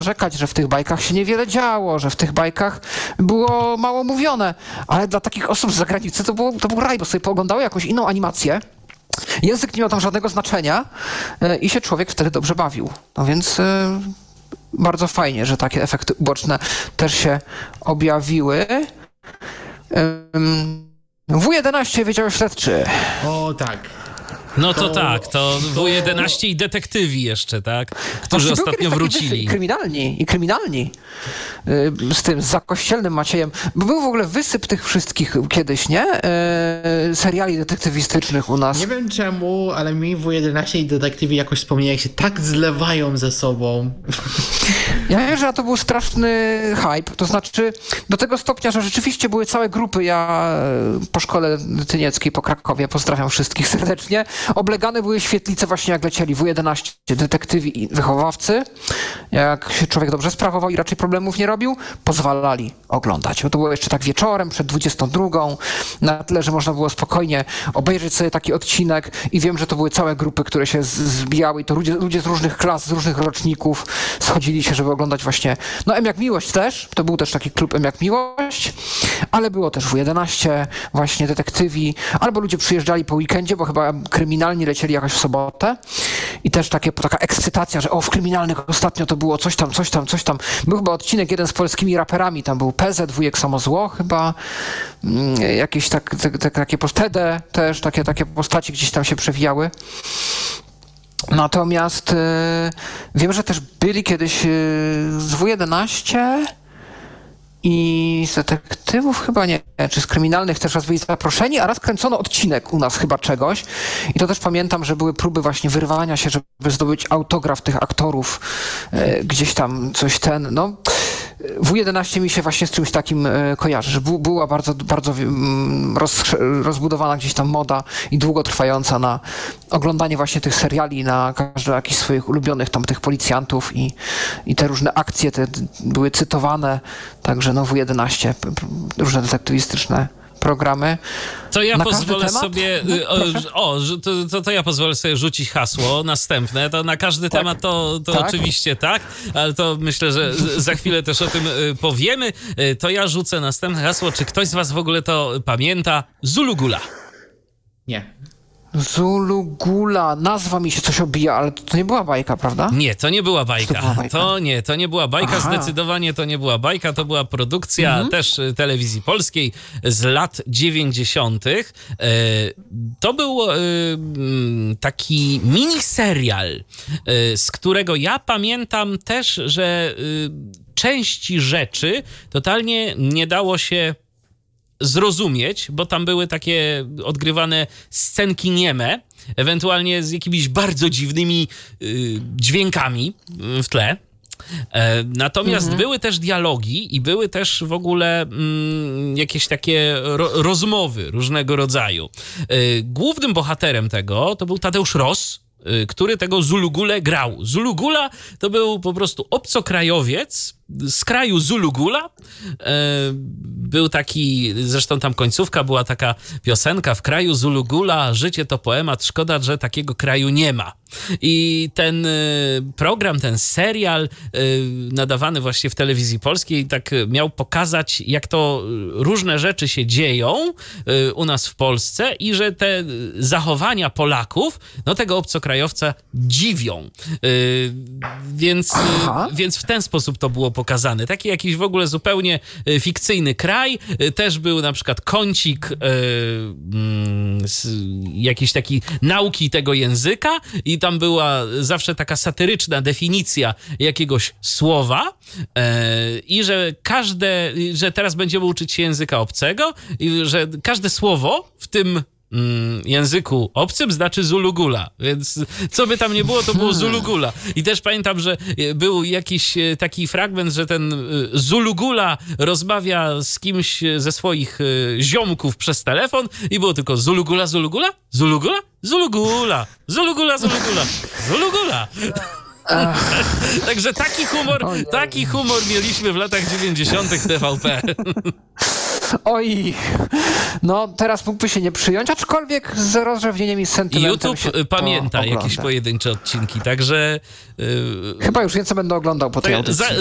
narzekać, że w tych bajkach się niewiele działo, że w tych bajkach było mało mówione, ale dla takich osób z zagranicy to był raj, bo sobie pooglądały jakąś inną animację. Język nie miał tam żadnego znaczenia i się człowiek wtedy dobrze bawił. No więc bardzo fajnie, że takie efekty uboczne też się objawiły. W11 Wydział Śledczy. O tak. No to tak, to W11 i detektywi jeszcze, tak? Którzy ostatnio wrócili. I kryminalni. Z Zakościelnym Maciejem. Bo był w ogóle wysyp tych wszystkich kiedyś, nie? Seriali detektywistycznych u nas. Nie wiem czemu, ale mi W11 i detektywi jakoś wspomnienia się tak zlewają ze sobą. Ja wiem, że to był straszny hype. To znaczy do tego stopnia, że rzeczywiście były całe grupy. Ja po szkole tynieckiej, po Krakowie, pozdrawiam wszystkich serdecznie. Oblegane były świetlice właśnie jak lecieli W11, detektywi i wychowawcy. Jak się człowiek dobrze sprawował i raczej problemów nie robił, pozwalali oglądać. Bo to było jeszcze tak wieczorem, przed 22, na tyle, że można było spokojnie obejrzeć sobie taki odcinek i wiem, że to były całe grupy, które się zbijały i to ludzie z różnych klas, z różnych roczników schodzili się, żeby oglądać właśnie, no M jak Miłość też, to był też taki klub M jak Miłość, ale było też W11, właśnie detektywi, albo ludzie przyjeżdżali po weekendzie, bo chyba kryminalni lecieli jakoś w sobotę i też taka ekscytacja, że w kryminalnych ostatnio to było coś tam. Był chyba odcinek jeden z polskimi raperami, tam był PZ, Wujek Samozło chyba, jakieś takie TD też, takie postaci gdzieś tam się przewijały. Natomiast wiem, że też byli kiedyś z W11 i z detektywów chyba nie, czy z kryminalnych też raz byli zaproszeni, a raz kręcono odcinek u nas chyba czegoś. I to też pamiętam, że były próby właśnie wyrwania się, żeby zdobyć autograf tych aktorów, gdzieś tam coś no... W11 mi się właśnie z czymś takim kojarzy, że była bardzo, bardzo rozbudowana gdzieś tam moda i długotrwająca na oglądanie właśnie tych seriali, na każdy jakichś swoich ulubionych tam tych policjantów i te różne akcje te były cytowane, także no W11, różne detektywistyczne programy. To ja pozwolę sobie to ja pozwolę sobie rzucić hasło następne. To na każdy temat to tak? Oczywiście tak, ale to myślę, że za chwilę też o tym powiemy. To ja rzucę następne hasło. Czy ktoś z was w ogóle to pamięta? Zulu Gula. Nie. Zulu Gula, nazwa mi się coś obija, ale to nie była bajka, prawda? Nie, to nie była bajka. To nie była bajka, Aha. Zdecydowanie to nie była bajka, to była produkcja też telewizji polskiej z lat 90. To był taki miniserial, z którego ja pamiętam też, że części rzeczy totalnie nie dało się zrozumieć, bo tam były takie odgrywane scenki nieme, ewentualnie z jakimiś bardzo dziwnymi dźwiękami w tle. Natomiast były też dialogi i były też w ogóle jakieś takie rozmowy różnego rodzaju. Głównym bohaterem tego to był Tadeusz Ross, który tego Zulu Gulę grał. Zulu Gula to był po prostu obcokrajowiec z kraju Zulu Gula. Był taki, zresztą tam końcówka była taka piosenka: w kraju Zulu Gula życie to poemat, szkoda, że takiego kraju nie ma. I ten program, ten serial nadawany właśnie w telewizji polskiej tak miał pokazać, jak to różne rzeczy się dzieją u nas w Polsce i że te zachowania Polaków, no tego obcokrajowca dziwią. Więc w ten sposób to było pokazane. Taki jakiś w ogóle zupełnie fikcyjny kraj. Też był na przykład kącik jakiś taki nauki tego języka i tam była zawsze taka satyryczna definicja jakiegoś słowa i że teraz będziemy uczyć się języka obcego i że każde słowo w tym języku obcym znaczy Zulu Gula, więc co by tam nie było, to było Zulu Gula. I też pamiętam, że był jakiś taki fragment, że ten Zulu Gula rozmawia z kimś ze swoich ziomków przez telefon i było tylko Zulu Gula, Zulu Gula, Zulu Gula, Zulu Gula, Zulu Gula, Zulu Gula, Zulu Gula. Także taki humor mieliśmy w latach 90. w TVP. Oj, no teraz mógłby się nie przyjąć, aczkolwiek z rozrzewnieniem i z sentymentem YouTube pamięta jakieś pojedyncze odcinki, także... Chyba już więcej będę oglądał po tej audycji.